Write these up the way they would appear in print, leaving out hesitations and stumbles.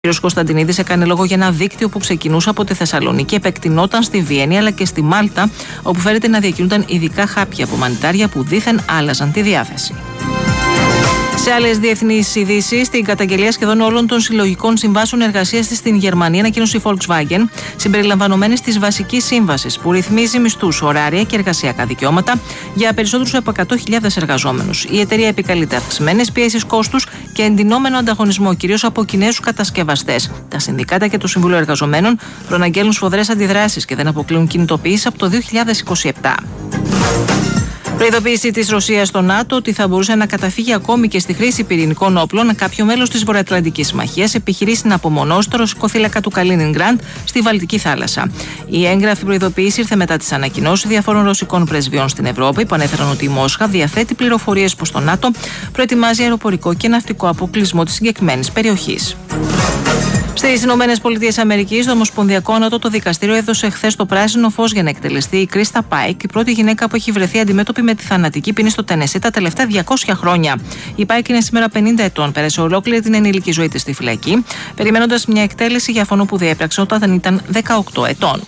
Ο κ. Κωνσταντινίδης έκανε λόγο για ένα δίκτυο που ξεκινούσε από τη Θεσσαλονίκη, επεκτηνόταν στη Βιέννη αλλά και στη Μάλτα, όπου φέρεται να διακινούνταν ειδικά χάπια από μανιτάρια που δήθεν άλλαζαν τη διάθεση. Σε άλλες διεθνείς ειδήσεις, στην καταγγελία σχεδόν όλων των συλλογικών συμβάσεων εργασίας της στην Γερμανία ανακοίνωσε η Volkswagen, συμπεριλαμβανομένης της βασικής σύμβασης που ρυθμίζει μισθούς, ωράρια και εργασιακά δικαιώματα για περισσότερους από 100.000 εργαζόμενους. Η εταιρεία επικαλείται αυξημένες πιέσεις κόστους και εντυνόμενο ανταγωνισμό, κυρίως από Κινέζους κατασκευαστές. Τα συνδικάτα και το Συμβούλιο Εργαζομένων προαναγγέλνουν σφοδρές αντιδράσεις και δεν αποκλείουν κινητοποιήσεις από το 2027. Προειδοποίηση της Ρωσίας στο ΝΑΤΟ ότι θα μπορούσε να καταφύγει ακόμη και στη χρήση πυρηνικών όπλων αν κάποιο μέλος της Βορειοατλαντικής Συμμαχίας επιχειρήσει να απομονώσει το ρωσικό θύλακα του Καλίνινγκραντ στη Βαλτική θάλασσα. Η έγγραφη προειδοποίηση ήρθε μετά τις ανακοινώσεις διαφόρων ρωσικών πρεσβειών στην Ευρώπη που ανέφεραν ότι η Μόσχα διαθέτει πληροφορίες πως το ΝΑΤΟ προετοιμάζει αεροπορικό και ναυτικό αποκλεισμό της συγκεκριμένης περιοχής. Στις ΗΠΑ, το Ομοσπονδιακό Ανώτατο Δικαστήριο έδωσε χθες το πράσινο φως για να εκτελεστεί η Κρίστα Πάικ, η πρώτη γυναίκα που έχει βρεθεί αντιμέτωπη με τη θανατική ποινή στο Τενεσί τα τελευταία 200 χρόνια. Η Πάικ είναι σήμερα 50 ετών, πέρασε ολόκληρη την ενήλικη ζωή της στη φυλακή, περιμένοντας μια εκτέλεση για φόνο που διέπραξε όταν ήταν 18 ετών.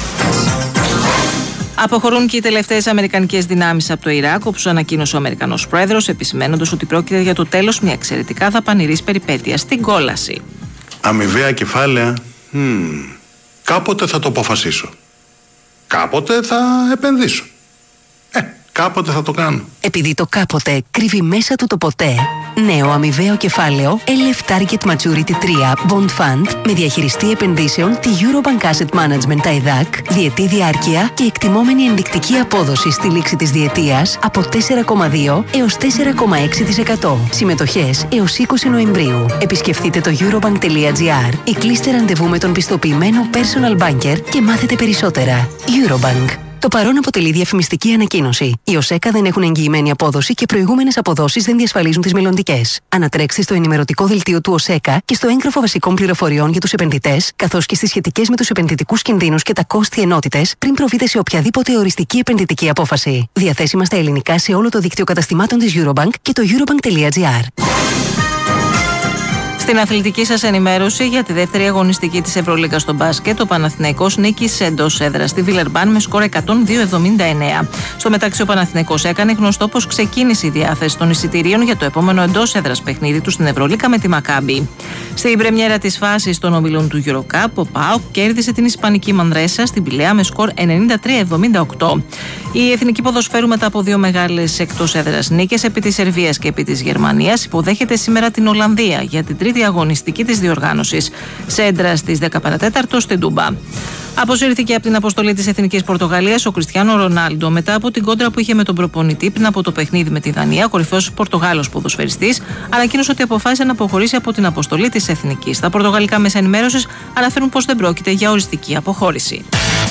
Αποχωρούν και οι τελευταίες αμερικανικές δυνάμεις από το Ιράκ, όπως ανακοίνωσε ο Αμερικανός πρόεδρος, επισημαίνοντας ότι πρόκειται για το τέλος μια εξαιρετικά δαπανηρής περιπέτειας στην κόλαση. Αμοιβαία κεφάλαια, κάποτε θα το αποφασίσω. Κάποτε θα επενδύσω. Κάποτε θα το κάνω. Επειδή το κάποτε κρύβει μέσα του το ποτέ, νέο αμοιβαίο κεφάλαιο LF Target Maturity 3 Bond Fund με διαχειριστή επενδύσεων τη Eurobank Asset Management ΤΑΙΔΑΚ, διετή διάρκεια και εκτιμόμενη ενδεικτική απόδοση στη λήξη της διετίας από 4,2 έως 4,6%. Συμμετοχές έως 20 Νοεμβρίου. Επισκεφτείτε το eurobank.gr ή κλείστε ραντεβού με τον πιστοποιημένο personal banker και μάθετε περισσότερα. Eurobank. Το παρόν αποτελεί διαφημιστική ανακοίνωση. Οι ΟΣΕΚΑ δεν έχουν εγγυημένη απόδοση και προηγούμενες αποδόσεις δεν διασφαλίζουν τις μελλοντικές. Ανατρέξτε στο ενημερωτικό δελτίο του ΟΣΕΚΑ και στο έγγραφο βασικών πληροφοριών για τους επενδυτές, καθώς και στις σχετικές με τους επενδυτικούς κινδύνους και τα κόστη ενότητες πριν προβείτε σε οποιαδήποτε οριστική επενδυτική απόφαση. Διαθέσιμα στα ελληνικά σε όλο το δίκτυο καταστημάτων της Eurobank και το eurobank.gr. Στην αθλητική σας ενημέρωση για τη δεύτερη αγωνιστική της Ευρωλίγκας στο μπάσκετ, ο Παναθηναϊκός νίκησε εντός έδρας στη Βιλερμπάν με σκορ 102-79. Στο μεταξύ, ο Παναθηναϊκός έκανε γνωστό πως ξεκίνησε η διάθεση των εισιτηρίων για το επόμενο εντός έδρας παιχνίδι του στην Ευρωλίγκα με τη Μακάμπι. Στην πρεμιέρα της φάσης των ομιλών του EuroCup, ο ΠΑΟΚ κέρδισε την Ισπανική Μανρέσα στην Πηλαία με σκορ 93-78. Η εθνική ποδοσφαίρου, μετά από δύο μεγάλες εκτός έδρας νίκες επί της Σερβίας και επί της Γερμανίας, υποδέχεται σήμερα την Ολλανδία για την τρίτη αγωνιστική της διοργάνωσης. Σέντρα στις 10 στην Τούμπα. Αποσύρθηκε από την αποστολή της Εθνικής Πορτογαλίας ο Κριστιάνο Ρονάλντο μετά από την κόντρα που είχε με τον προπονητή πριν από το παιχνίδι με τη Δανία. Ο κορυφαίος Πορτογάλος ποδοσφαιριστής ανακοίνωσε ότι αποφάσισε να αποχωρήσει από την αποστολή της Εθνικής. Τα πορτογαλικά μέσα ενημέρωσης αναφέρουν πως δεν πρόκειται για οριστική αποχώρηση.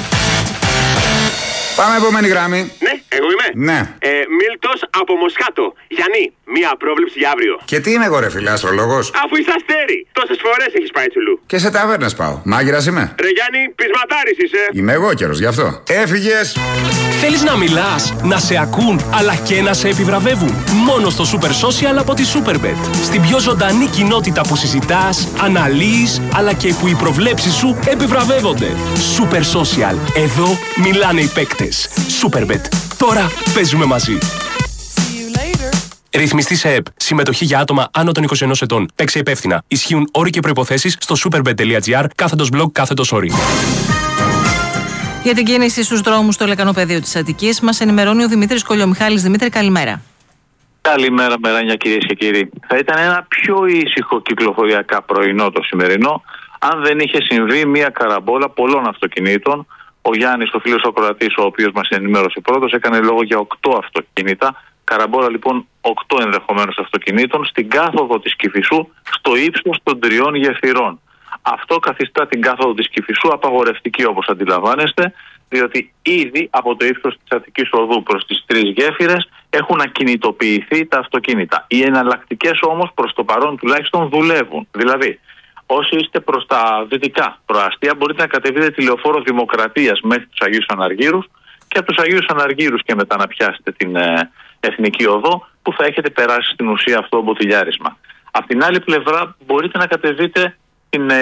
Πάμε επόμενη γραμμή. Ναι, εγώ είμαι. Ναι. Μίλτος από Μοσχάτο. Γιάννη, μία πρόβλεψη για αύριο. Και τι είμαι εγώ, ρε φίλε, αστρολόγος? Αφού είσαι αστέρι, τόσες φορές έχεις πάει τσουλού. Και σε ταβέρνες πάω. Μάγειρας είμαι. Ρε Γιάννη, πεισματάρης είσαι. Είμαι εγώ καιρος, γι' αυτό. Έφυγες. Θέλεις να μιλάς, να σε ακούν, αλλά και να σε επιβραβεύουν? Μόνο στο Super Social από τη Superbet. Στην πιο ζωντανή κοινότητα που συζητάς, αναλύεις, αλλά και που οι προβλέψεις σου επιβραβεύονται. Super Social. Εδώ μιλάνε οι παίκτες. Superbet. Τώρα παίζουμε μαζί. Ρυθμιστή σε ΕΠ. Συμμετοχή για άτομα άνω των 21 ετών. Παίξε υπεύθυνα. Ισχύουν όροι και προϋποθέσεις στο superbet.gr/blog/όροι. Για την κίνηση στους δρόμους στο λεκανοπεδίο της Αττικής μας ενημερώνει ο Δημήτρης Κολιομιχάλης. Δημήτρη, καλημέρα. Καλημέρα, Μεράνια, κυρίες και κύριοι. Θα ήταν ένα πιο ήσυχο κυκλοφοριακά πρωινό το σημερινό, αν δεν είχε συμβεί μια καραμπόλα πολλών αυτοκινήτων. Ο Γιάννης, ο φίλος ακροατής, ο οποίος μας ενημέρωσε πρώτος, έκανε λόγο για 8 αυτοκίνητα. Καραμπόλα λοιπόν 8 ενδεχομένως αυτοκινήτων στην κάθοδο της Κηφισού στο ύψος των 3 γεφυρών. Αυτό καθιστά την κάθοδο της Κηφισού απαγορευτική, όπως αντιλαμβάνεστε, διότι ήδη από το ύψος της Αττικής Οδού προς τις 3 γέφυρες έχουν ακινητοποιηθεί τα αυτοκίνητα. Οι εναλλακτικές όμως προς το παρόν τουλάχιστον δουλεύουν. Δηλαδή, όσοι είστε προς τα δυτικά προαστία, μπορείτε να κατεβείτε τη λεωφόρο Δημοκρατίας μέχρι τους Αγίους Αναργύρους και από τους Αγίους Αναργύρους και μετά να πιάσετε την Εθνική Οδό, που θα έχετε περάσει στην ουσία αυτό το μποτιλιάρισμα. Απ' την άλλη πλευρά μπορείτε να κατεβείτε στην